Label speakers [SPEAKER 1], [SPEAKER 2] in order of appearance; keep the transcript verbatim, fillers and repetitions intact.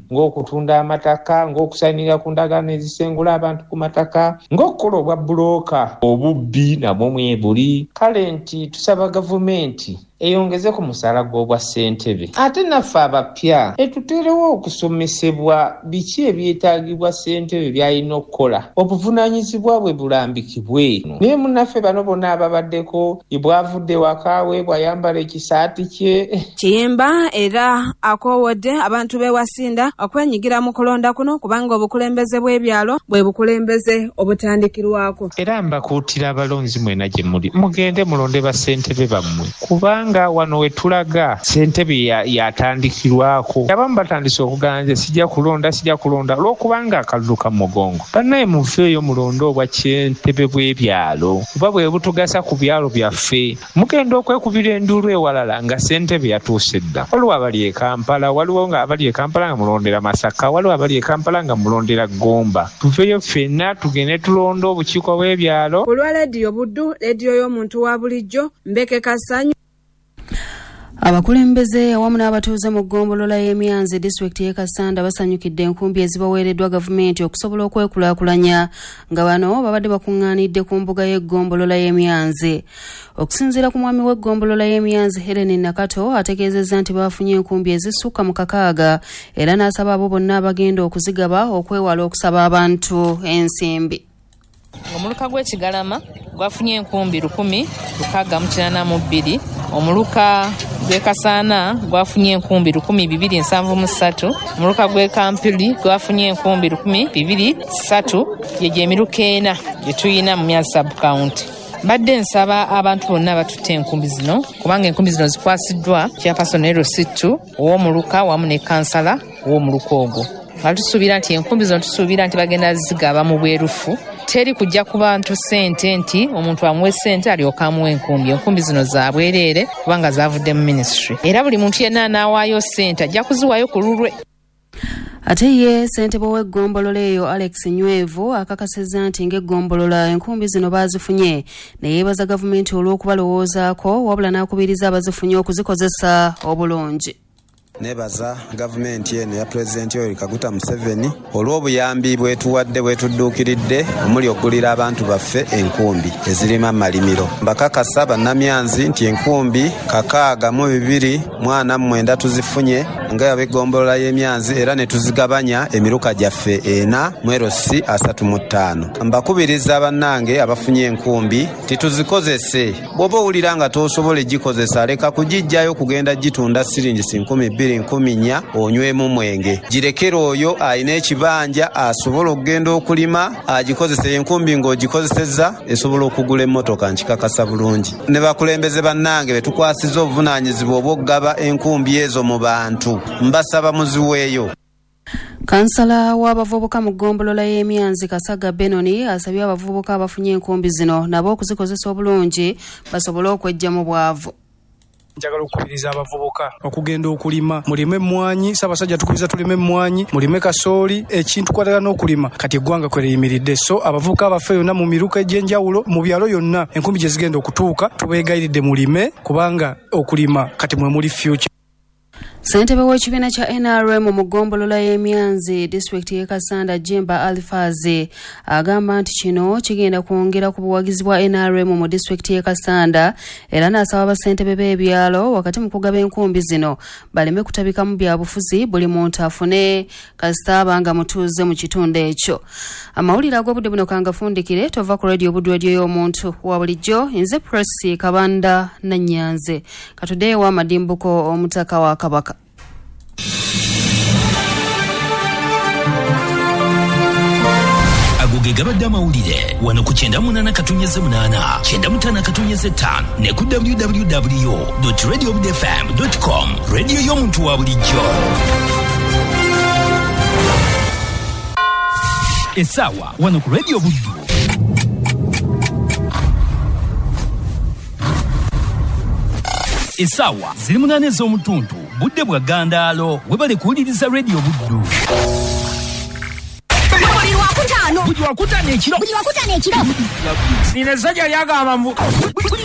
[SPEAKER 1] ng'okutunda amataka, ng'okusayinira ku ndagaano ezisengula abantu ku mataka, ng'okukola obwa bulooka, obubbi nabwo mwebuli. Kale nti tusaba gavumenti eyongeze ku musaala gw'obwa ssentebe. Ate naffe abapya etuteerewo okusomesebwa biki ebyetaagibwa ssentebe by'alina okukola, obuvunaanyizibwa bwe bulambikibwe. Naye munnaffe bano bonna ababaddeko bwavudde wakaawe bw'ayambala ekisaati kye.
[SPEAKER 2] Kiyimba era akoowodde abantu b'e Wasinda okwenyigira mu kulonda kuno kubanga obukulembeze bw'ebyalo bwe bukulembeze obutandikirwako.
[SPEAKER 1] Era mbakuutira abalonzi mwena gye muli mugende mulonde ba ssentebe bammwe, kubanga wano we tulaga ssentebe yatandikirwako. Abamu batandise okugamba nze sijja kulonda sijja kulonda olw'okubanga akalulu ka mugongo. Bannaye muveeyo mulonde obwa ssentebe bw'ebyalo oba bwe butugasa ku byalo byaffe. Mugenda okwekubira enduulu ewalala nga ssentebe yatuuse dda. Waliwo abali e Kampala, waliwo nga abali e Kampala nga mulondera Masaka, waliwo abali e Kampala nga mulondera Gomba. Tuveeyo ffenna tugende tulonde obukiiko bw'ebyalo.
[SPEAKER 2] Ku lwa leediyo Buddu, leediyo y'omuntu wa bulijjo, Mbeke Kasanyu. Abakulembeze awamu n'abatuuze mu ggombolola y'Emyanzi disitulikiti y'e Kasanda basanyukidde enkumbi ezibaweereddwa gavumenti okusobola okwekulaakulanya nga bano babadde bakuŋŋaanidde ku mbuga y'eggombolola y'Emyanzi. Okusinziira ku mwami w'eggombolola y'Emyanzi Helen Nakato ategeezezza nti baafunye enkumbi ezisukka mu kakaaga era n'asaba abo bonna abagenda okuzigaba okwewala okusaba abantu ensimbi.
[SPEAKER 3] Omuluka gw'ekigalama gwafunye enkumbi lukumi lukaaga mu kinaana mu bbiri. Omuluka gw'e Kasaana gwafunye enkumbi lukumi bibiri nsanvu mu ssatu. Omuluka gw'e Kampuli gwafunye enkumbi lukumi bibiri ssatu. Gyegyo emiruka ena gye tuyina mu Myanzi sub-county. Badde nsaba abantu bonna batutte enkumbi zino kubanga enkumbi zino zikwasiddwa Chairperson Ero Sittu ow'omuluka wamu ne kansala ow'omuluka ogwo. Batusuubira nti enkumbi zino tusuubira nti bagenda zigaba mu bwerufu. Teri kujja ku bantu ssente nti omuntu amuwe ssente alyoka amuwa enkumbi. Enkumbi zino za bwereere kubanga zavudde mu ministry. Era buli muntu yenna anaawaayo ssente ajja kuziwaayo ku lulwe.
[SPEAKER 2] Ate ye ssentebe w'eggombolola eyo Alex Nywevu akakasizza nti ng'eggombolola enkumbi zino baazifunye ne yeebaza gavumenti olw'okubalowoozaako wabula n'akubiriza abazifunye okuzikozesa obulungi.
[SPEAKER 4] Nebaza gavumenti eno ya Pulezidenti Yoweri Kaguta Museveni olw'obuyambi bwetuwadde bwetudduukiridde omuli okugulira abantu baffe enkumbi ezirima amalimiro. Mbakakasa bannamyanzi nti enkumbi kakaaga mu bibiri mwana mwenda tuzifunye nga ab'eggombolola y'Emyanzi era ne tuzigabanya emiruka gyaffe ena mu erosi asatu mu ttaano. Mbakubiriza bannange abafunye enkumbi tituzikozese. Bw'oba owulira nga tosobola gikozesa leka kugijjayo kugenda gitunda siringi nkumi bbiri nkumi nnya onywemu mwenge. Girekera oyo alina ekibanja asobola okugenda okulima agikozesa enkumbi ng'ogikozesezza esobola okugula emmotoka nkikakasa bulungi. Ne bakulembeze bannange betukwasiza obuvunaanyizibwa obw'okugaba enkumbi ezo mu bantu mbasaba muziweeyo.
[SPEAKER 2] Kansala w'abavubuka mu ggombolola y'Emyanzi Kasaga Benoni asabye abavubuka abafunye enkumbi zino nabo okuzikozesa obulungi basobole okwejja mu bwavu.
[SPEAKER 5] Njagala okukubiriza abavubuka okugenda okulima mulime emmwanyi. Ssaabasajja tukubiriza tulime emmwanyi mulime kasooli ekintu kwatagana n'okulima kati eggwanga kwe liyimiridde. So abavubuka abaffe yonna mu miruka egy'enjawulo mu byalo yonna enkumbi gye zigenda okutuuka tubeegayiridde mulime kubanga okulima kati mwe muli future.
[SPEAKER 2] Ssentebe w'ekibiina kya N R M mu ggombolola y'Emyanzi disitulikiti y'e Kasanda Jemba Alfaze agamba nti kino kigenda kwongera ku buwagizi bwa N R M mu disitulikiti y'e Kasanda era n'asaba bassentebe b'ebyalo wakati mu kugaba enkumbi zino baleme kutabika mu byabufuzi buli muntu afune kasita abanga mutuuze mu kitundu ekyo. Amawulire ag'obudde buno kangafundikire tova ku radio Buddu radio y'omuntu wa bulijjo nze Presi Kabanda Nannyanze katuddeewo amadimbuko omutaka wa Kabaka.
[SPEAKER 6] Agoge gabadde amawulire wano ku kyenda munana katunyeze munana kyenda mutana katunyeze ttaano ne ku w w w dot radio buddu f m dot com radio y'omuntu wa bulijjo. Essaawa wano ku radio Buddu. Essaawa ziri munana ez'omutuntu budde bwa Gandaalo webale kuwuliriza radio Buddu. Buli wakutana ekiro. Buli wakutana ekiro. Nina sajja lyagamba mbu.